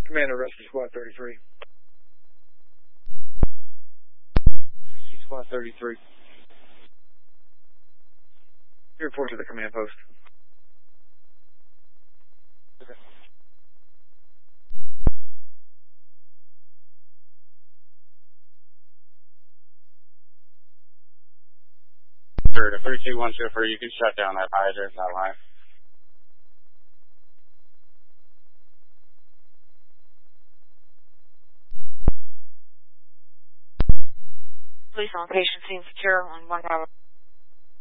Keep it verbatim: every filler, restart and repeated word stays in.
Commander, Rescue Squad thirty-three. Rescue Squad thirty-three. Report to the command post. Okay. Sure, to three two one Shipper, you can shut down that hydrant, that line. Police on patient scene secure on one hour.